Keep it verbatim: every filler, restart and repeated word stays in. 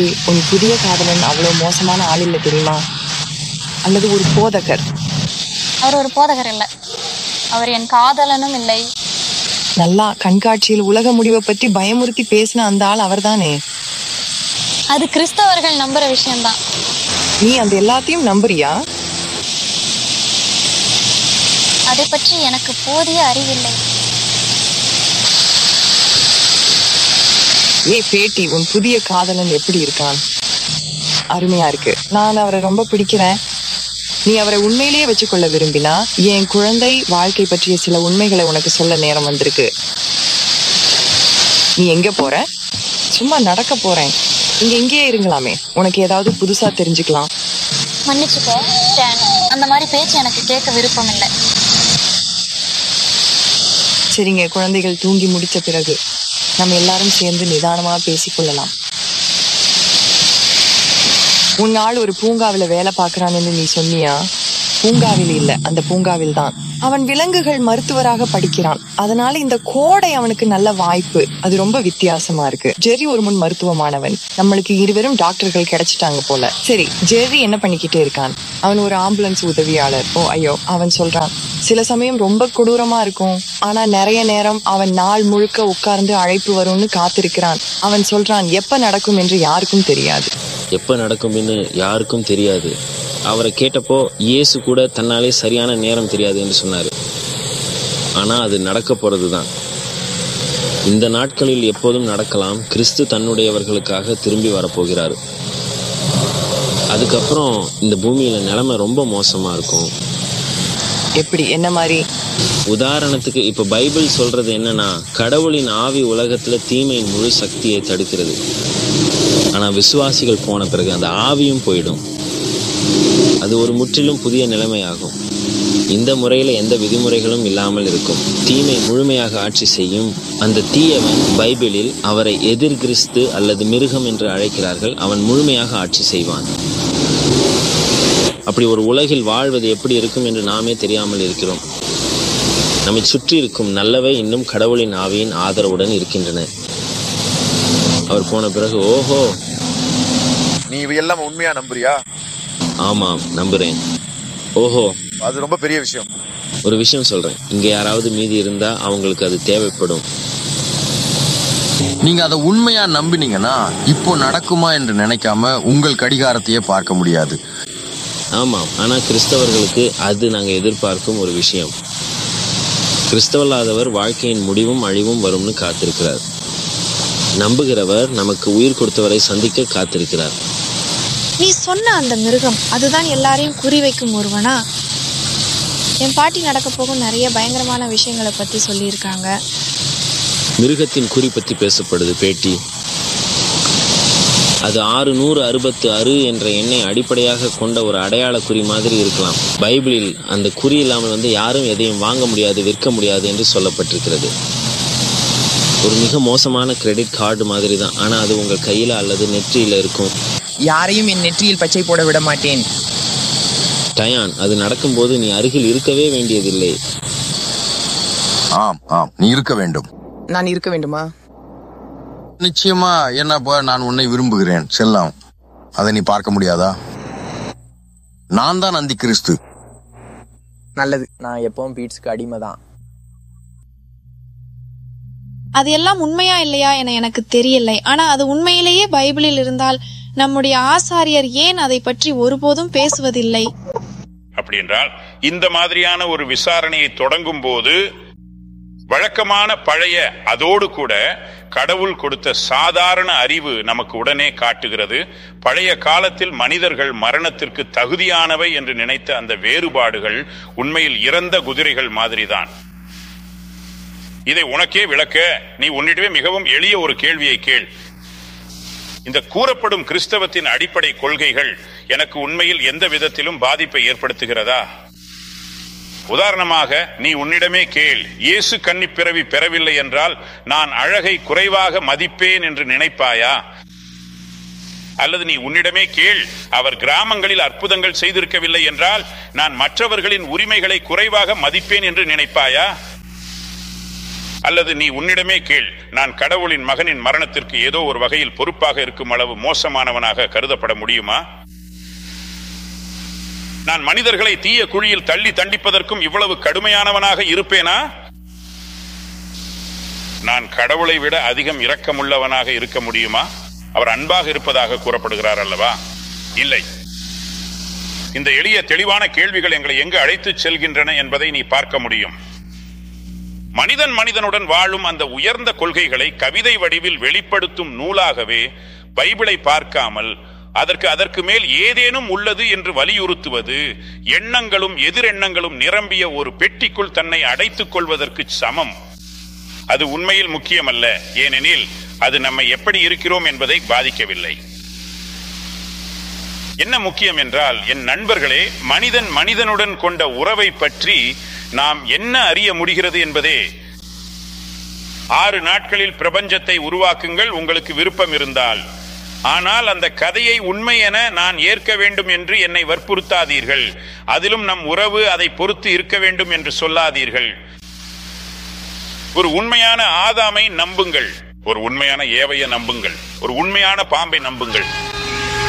உன் புதிய காதலன் அவ்வளவு மோசமான ஆள் இல்லை தெரியுமா? அல்லது ஒரு போதகர்? அவர் ஒரு போதகர் இல்லை, அவர் என் காதலனும் இல்லை. நல்லா கண்காட்சியில் உலக முடிவை பற்றி பயமுறுத்தி பேசின அந்த ஆள் அவர்தானே? அது கிறிஸ்தவர்கள் நம்புற விஷயம்தான். நீ அந்த எல்லாத்தையும் நம்புறியா? அதை பற்றி எனக்கு போதிய அறிவில்லை. ஏ பேட்டி, உன் புதிய காதலன் எப்படி இருக்கான்? அருமையா இருக்கு. நான் அவரை ரொம்ப பிடிக்கிறேன். நீ அவரை உண்மையிலேயே வச்சுக்கொள்ள விரும்பினா என் குழந்தை வாழ்க்கை பற்றிய சில உண்மைகளை உனக்கு சொல்ல நேரம் வந்திருக்கு. நீ எங்க போற? சும்மா நடக்க போறேன். இங்க எங்கேயே இருங்களாமே, உனக்கு ஏதாவது புதுசா தெரிஞ்சுக்கலாம். மன்னிச்சுக்க ஸ்டான், அந்த மாதிரி பேச்சு எனக்கு கேட்க விருப்பம் இல்லை. சரிங்க, குழந்தைகள் தூங்கி முடிச்ச பிறகு நம்ம எல்லாரும் சேர்ந்து நிதானமா பேசிக்கொள்ளலாம். உன் ஆள் ஒரு பூங்காவில வேலை பாக்குறான்னு நீ சொன்னியா? பூங்காவில் இல்ல, அந்த பூங்காவில் தான். அவன் விலங்குகள் மருத்துவராக படிக்கிறான். அதனால இந்த கோடை அவனுக்கு நல்ல வாய்ப்பு. அது ரொம்ப வித்தியாசமா இருக்கு. ஜெர்ரி ஒரு முன் மருத்துவமானவன். நம்மளுக்கு இருவரும் டாக்டர்கள் கிடைச்சிட்டாங்க போல. சரி, ஜெர்ரி என்ன பண்ணிக்கிட்டே இருக்கான்? அவன் ஒரு ஆம்புலன்ஸ் உதவியாளர். ஓ ஐயோ, அவன் சொல்றான் சில சமயம் ரொம்ப கொடூரமா இருக்கும், ஆனா நிறைய நேரம் அவன் நாள் முழுக்க உட்கார்ந்து அழைப்பு வரும்னு காத்திருக்கிறான். அவன் சொல்றான் எப்ப நடக்கும் என்று யாருக்கும் தெரியாது. எப்ப நடக்கும்னு யாருக்கும் தெரியாது. அவரை கேட்டப்போ இயேசு கூட தன்னாலே சரியான நேரம் தெரியாது என்று சொன்னார். ஆனா அது நடக்க போறதுதான். இந்த நாட்களில் எப்போதும் நடக்கலாம். கிறிஸ்து தன்னுடையவர்களுக்காக திரும்பி வரப்போகிறார். அதுக்கப்புறம் இந்த பூமியில நிலைமை ரொம்ப மோசமா இருக்கும். எப்படி? என்ன மாதிரி? உதாரணத்துக்கு இப்ப பைபிள் சொல்றது என்னன்னா, கடவுளின் ஆவி உலகத்துல தீமையின் முழு சக்தியை தடுக்கிறது. ஆனா விசுவாசிகள் போன பிறகு அந்த ஆவியும் போயிடும். அது ஒரு முற்றிலும் புதிய நிலைமையாகும். இந்த முறையில எந்த விதிமுறைகளும் இல்லாமல் இருக்கும். தீமை முழுமையாக ஆட்சி செய்யும். அந்த தீயவன் பைபிளில் அவரை எதிர் கிறிஸ்து அல்லது மிருகம் என்று அழைக்கிறார்கள். அவன் முழுமையாக ஆட்சி செய்வான். அப்படி ஒரு உலகில் வாழ்வது எப்படி இருக்கும் என்று நாமே தெரியாமல் இருக்கிறோம். நம்மை சுற்றி இருக்கும் நல்லவை இன்னும் கடவுளின் ஆவியின் ஆதரவுடன் இருக்கின்றன. அவர் போன பிறகு ஓஹோ, நீ இவையெல்லாம் உண்மையா நம்புறியா? ஆமாம், நம்புறேன். ஓஹோ, அது ரொம்ப பெரிய விஷயம். ஒரு விஷயம் சொல்றேன், இங்க யாராவது மீதி இருந்தா அவங்களுக்கு அது தேவைப்படும். நீங்க அதை உண்மையா நம்பினீங்கன்னா இப்போ நடக்குமா என்று நினைக்காம உங்கள் கடிகாரத்தையே பார்க்க முடியாது. ஆமாம், ஆனா கிறிஸ்தவர்களுக்கு அது நாங்க எதிர்பார்க்கும் ஒரு விஷயம். கிறிஸ்தவல்லாதவர் வாழ்க்கையின் முடிவும் அழிவும் வரும்னு காத்திருக்கிறார். நம்புகிறவர் நமக்கு உயிர் கொடுத்தவரை சந்திக்க காத்திருக்கிறார். நீ சொன்ன அந்த மிருகம் அதுதான் எல்லாரையும் குறிவைக்கும் ஒருவனா? என் பாட்டி நடக்க போகும் நிறைய பயங்கரமான விஷயங்களை பத்தி சொல்லியிருக்காங்க. மிருகத்தின் குறி பற்றி பேசப்படுது பேட்டி. அது ஆறு நூறு அறுபத்து அறு என்ற எண்ணை அடிப்படையாக கொண்ட ஒரு அடையாள குறி மாதிரி இருக்கலாம். பைபிளில் அந்த குறி இல்லாமல் வந்து யாரும் எதையும் வாங்க முடியாது, விற்க முடியாது என்று சொல்லப்பட்டிருக்கிறது. ஒரு மிக மோசமான கிரெடிட் கார்டு மாதிரி தான். ஆனா அது உங்கள் கையில அல்லது நெற்றியில இருக்கும். யாரையும் என் நெற்றியில் பச்சை போட விட மாட்டேன். டயான், அது நடக்கும்போது நீ அருகில் இருக்கவே வேண்டியதில்லை. ஆம் ஆம் நீ இருக்க வேண்டும். நான் இருக்க வேண்டுமா? நிச்சயமா. என்னப்பா, நான் உன்னை விரும்புகிறேன் செல்லம். அதை நீ பார்க்க முடியாதா? நான் தான் அந்தி கிறிஸ்து. நல்லது, நான் எப்பவும் பீட்ஸ்க்கு அடிமை தான். அது எல்லாம் உண்மையா இல்லையா என எனக்கு தெரியலை. ஆனா அது உண்மையிலேயே பைபிளில் இருந்தால் நம்முடைய ஆசாரியர் ஏன் அதை பற்றி ஒருபோதும் பேசுவதில்லை? அப்படி என்றால் இந்த மாதிரியான ஒரு விசாரணையை தொடங்கும் போது வழக்கமான பழைய அதோடு கூட கடவுள் கொடுத்த சாதாரண அறிவு நமக்கு உடனே காட்டுகிறது. பழைய காலத்தில் மனிதர்கள் மரணத்திற்கு தகுதியானவை என்று நினைத்த அந்த வேறுபாடுகள் உண்மையில் இறந்த குதிரைகள் மாதிரிதான். இதை உனக்கே விளக்க நீ உன்னிடமே மிகவும் எளிய ஒரு கேள்வியை கேள். இந்த கூறப்படும் கிறிஸ்தவத்தின் அடிப்படை கொள்கைகள் எனக்கு உண்மையில் எந்த விதத்திலும் பாதிப்பை ஏற்படுத்துகிறதா? உதாரணமாக நீ உன்னிடமே கேள், இயேசு கன்னி பிறவி பெறவில்லை என்றால் நான் அழகை குறைவாக மதிப்பேன் என்று நினைப்பாயா? அல்லது நீ உன்னிடமே கேள், அவர் கிராமங்களில் அற்புதங்கள் செய்திருக்கவில்லை என்றால் நான் மற்றவர்களின் உரிமைகளை குறைவாக மதிப்பேன் என்று நினைப்பாயா? அல்லது நீ உன்னிடமே கேள், நான் கடவுளின் மகனின் மரணத்திற்கு ஏதோ ஒரு வகையில் பொறுப்பாக இருக்கும் அளவு மோசமானவனாக கருதப்பட முடியுமா? நான் மனிதர்களை தீய குழியில் தள்ளி தண்டிப்பதற்கும் இவ்வளவு கடுமையானவனாக இருப்பேனா? நான் கடவுளை விட அதிகம் இரக்கமுள்ளவனாக இருக்க முடியுமா? அவர் அன்பாக இருப்பதாக கூறப்படுகிறார் அல்லவா? இல்லை. இந்த எளிய தெளிவான கேள்விகள் எங்களை எங்கு அழைத்துச் செல்கின்றன என்பதை நீ பார்க்க முடியும். மனிதன் மனிதனுடன் வாழும் அந்த உயர்ந்த கொள்கைகளை கவிதை வடிவில் வெளிப்படுத்தும் நூலாகவே பைபிளை பார்க்காமல் அதற்கு அதற்கு மேல் ஏதேனும் உள்ளது என்று வலியுறுத்துவது எண்ணங்களும் எதிரெண்ணங்களும் நிரம்பிய ஒரு பெட்டிக்குள் தன்னை அடைத்துக் கொள்வதற்கு சமம். அது உண்மையில் முக்கியமல்ல, ஏனெனில் அது நம்மை எப்படி இருக்கிறோம் என்பதை பாதிக்கவில்லை. என்ன முக்கியம் என்றால், என் நண்பர்களே, மனிதன் மனிதனுடன் கொண்ட உறவை பற்றி நாம் என்ன அறிய முடிகிறது என்பதே. ஆறு நாட்களில் பிரபஞ்சத்தை உருவாக்குங்கள் உங்களுக்கு விருப்பம் இருந்தால். ஆனால் அந்த கதையை உண்மை என நான் ஏற்க வேண்டும் என்று என்னை வற்புறுத்தாதீர்கள். அதிலும் நம் உறவு அதை பொறுத்து இருக்க வேண்டும் என்று சொல்லாதீர்கள். ஒரு உண்மையான ஆதாமை நம்புங்கள், ஒரு உண்மையான ஏவையை நம்புங்கள், ஒரு உண்மையான பாம்பை நம்புங்கள்.